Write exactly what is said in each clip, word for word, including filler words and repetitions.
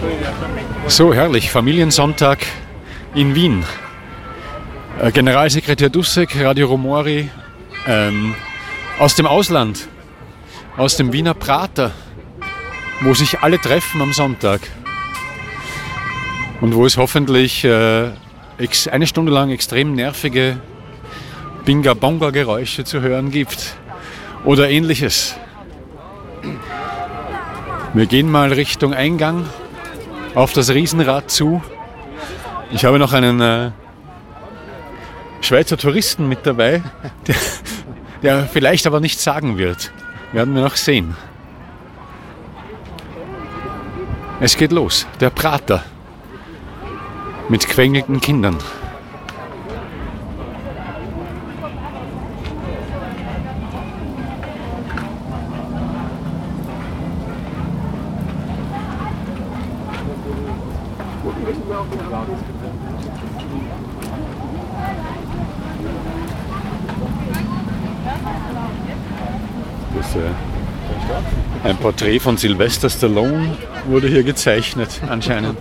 So herrlich, Familiensonntag in Wien. Äh, Generalsekretär Dussek, Radio Romori, ähm, aus dem Ausland, aus dem Wiener Prater, wo sich alle treffen am Sonntag und wo es hoffentlich äh, ex- eine Stunde lang extrem nervige Binga-Bonga-Geräusche zu hören gibt oder ähnliches. Wir gehen mal Richtung Eingang auf das Riesenrad zu. Ich habe noch einen äh, Schweizer Touristen mit dabei, der, der vielleicht aber nichts sagen wird. Werden wir noch sehen. Es geht los, der Prater mit quengelnden Kindern. Das, äh, ein Porträt von Sylvester Stallone wurde hier gezeichnet, anscheinend.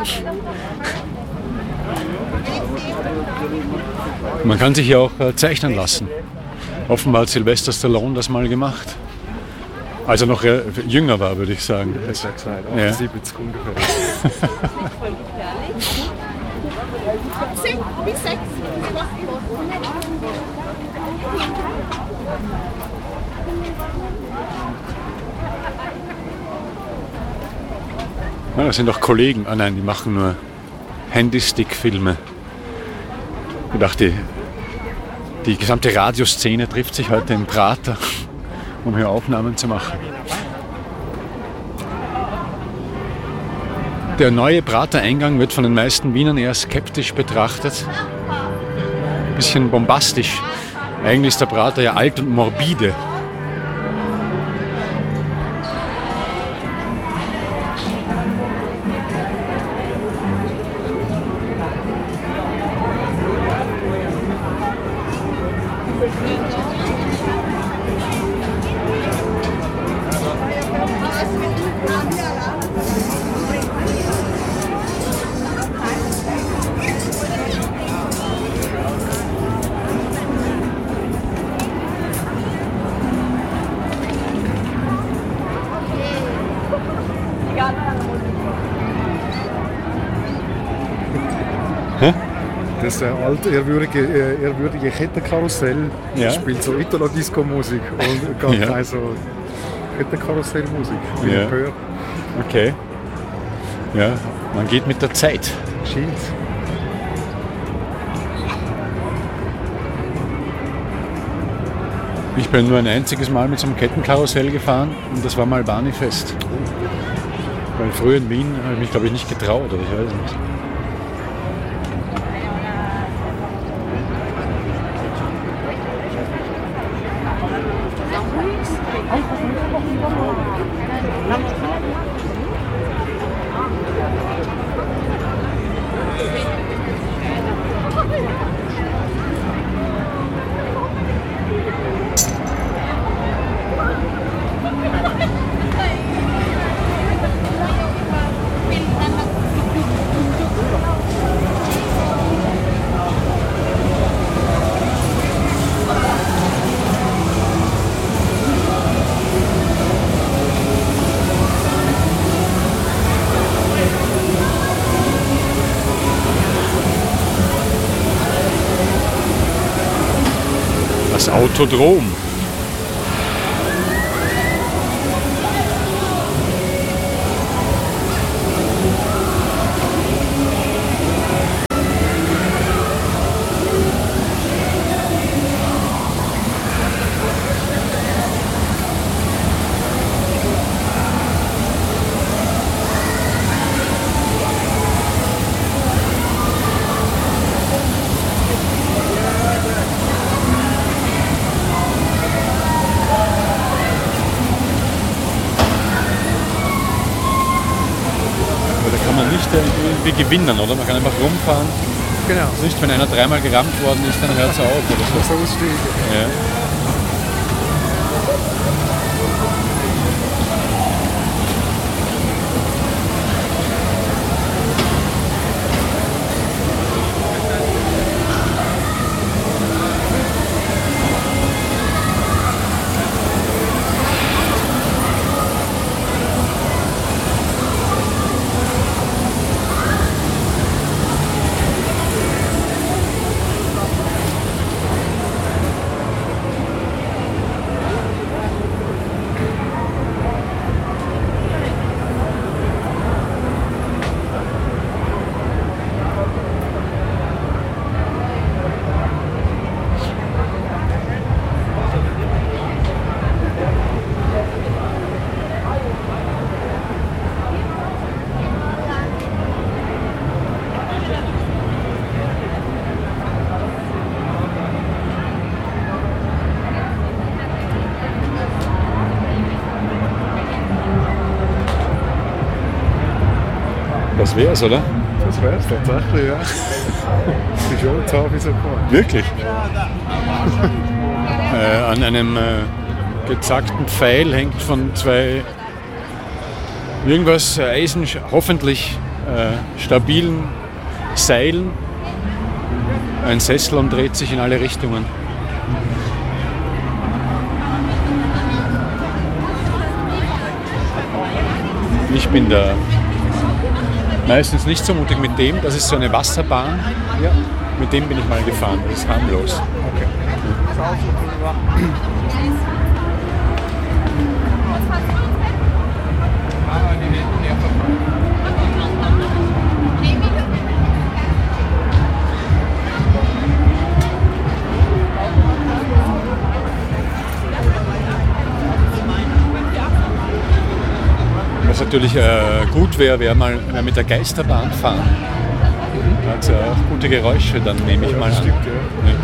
Man kann sich ja auch äh, zeichnen lassen. Offenbar hat Sylvester Stallone das mal gemacht. Als er noch äh, jünger war, würde ich sagen. Ja, ich gesagt, ja. siebzig ungefähr. Ja, das sind doch Kollegen. Ah nein, die machen nur Handystick-Filme. Ich dachte, die gesamte Radioszene trifft sich heute im Prater, um hier Aufnahmen zu machen. Der neue Prater-Eingang wird von den meisten Wienern eher skeptisch betrachtet. Ein bisschen bombastisch. Eigentlich ist der Prater ja alt und morbide. Das äh, alte, ehrwürdige, äh, ehrwürdige Kettenkarussell Ja. spielt so Italo-Disco-Musik und ganz Ja. ja. so Kettenkarussell-Musik, wie Ja. man hört. Okay. Ja, man geht mit der Zeit. Scheint. Ich bin nur ein einziges Mal mit so einem Kettenkarussell gefahren und das war mal Barney-Fest. Weil früher in Wien habe ich mich, glaube ich, nicht getraut oder ich weiß nicht. Das Autodrom. Irgendwie gewinnen, oder? Man kann einfach rumfahren. Genau. Nicht, wenn einer dreimal gerammt worden ist, dann hört es auf. Oder so. So aussteigen. Ja. Das wär's, oder? Das wär's tatsächlich, ja. Die Schulz habe ich so gemacht. Wirklich? äh, an einem äh, gezackten Pfeil hängt von zwei irgendwas äh, Eisen, hoffentlich äh, stabilen Seilen ein Sessel und dreht sich in alle Richtungen. Ich bin da meistens nicht so mutig mit dem. Das ist so eine Wasserbahn. Ja. Mit dem bin ich mal gefahren. Das ist harmlos. Okay. Was natürlich äh, gut wäre, wäre mal wär mit der Geisterbahn fahren. Da hat es ja auch gute Geräusche, dann nehme ich Ja, mal das an. stimmt, ja. Ja.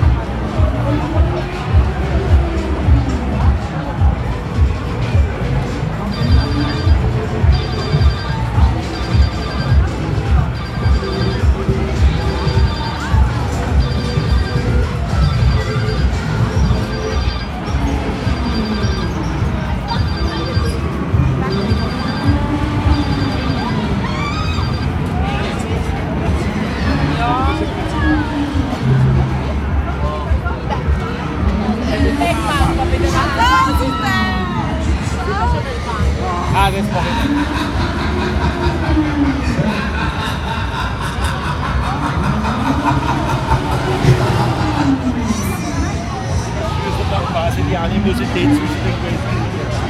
Quasi die Animosität zwischen den Gästen.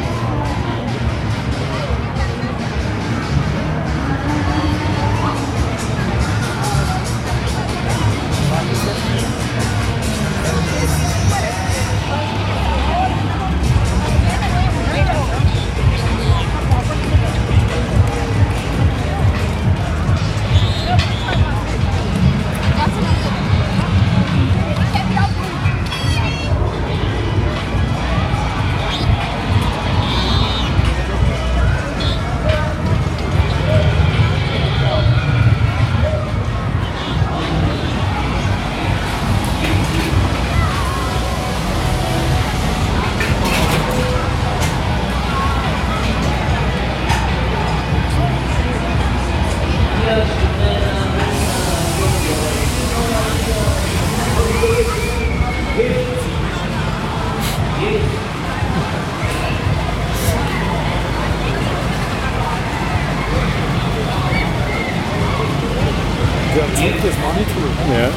Der zieht das Manitou. Ja.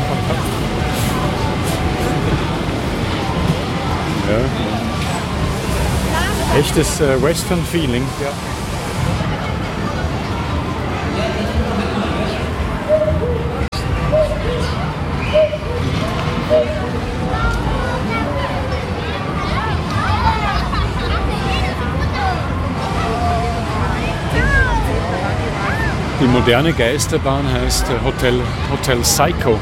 Ja. Echtes äh, Western-Feeling. Ja. Die moderne Geisterbahn heißt äh, Hotel, Hotel Psycho.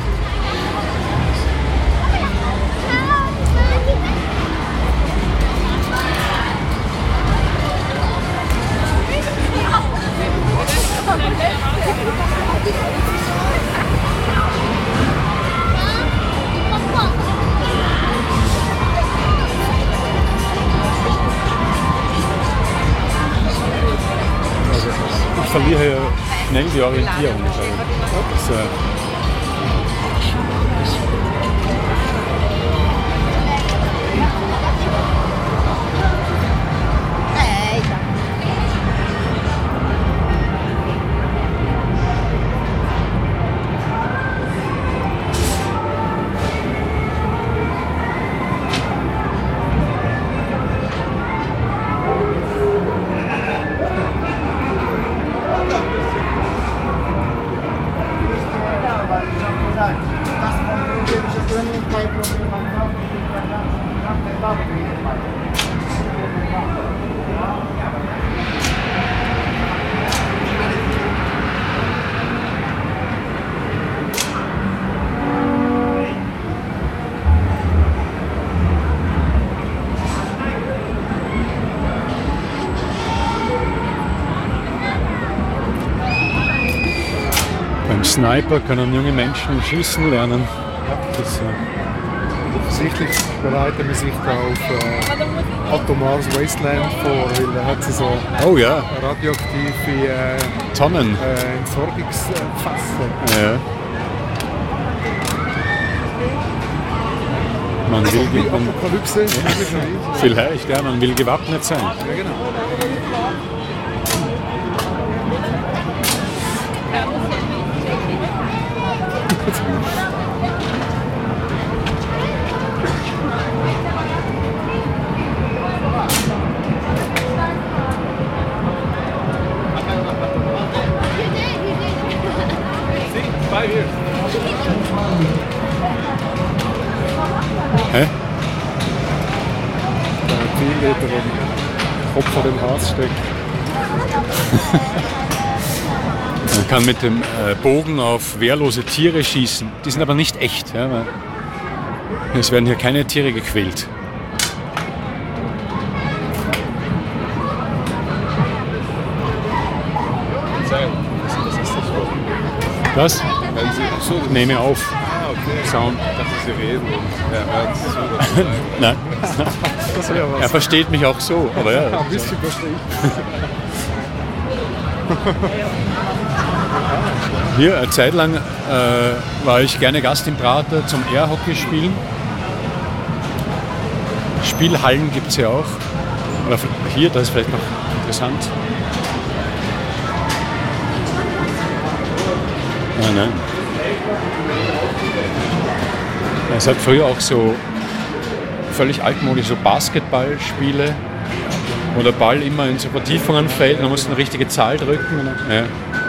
Ich verliere schnell die Orientierung. Das, äh Sniper können junge Menschen schießen lernen. Das, äh, Offensichtlich bereiten wir sich da auf äh, Atomares Wasteland vor, weil er hat so oh ja, radioaktive äh, Tonnen. äh, Entsorgungsfässer. Ja. Man will, Wie man, Apokalypse, möglicherweise. vielleicht, ja, man will gewappnet sein. Ja, genau. Hä? Der Zielleiter am Kopf von dem Hals steckt. Man kann mit dem äh, Bogen auf wehrlose Tiere schießen. Die sind aber nicht echt. Ja, weil es werden hier keine Tiere gequält. Was? Wenn Sie, ach so, Ich nehme auf. ah, okay. Sound. Ich dachte, Sie reden und er hört zu. Nein, Das wäre er was. versteht mich auch so. Aber ja. Ein bisschen verstehe Hier, eine Zeit lang äh, war ich gerne Gast im Prater zum Airhockey spielen. Spielhallen gibt es ja auch. Oder hier, das ist vielleicht noch interessant. Nein, nein. Es hat früher auch so völlig altmodisch so Basketballspiele, wo der Ball immer in so Vertiefungen fällt, man muss eine richtige Zahl drücken. Und dann, ja.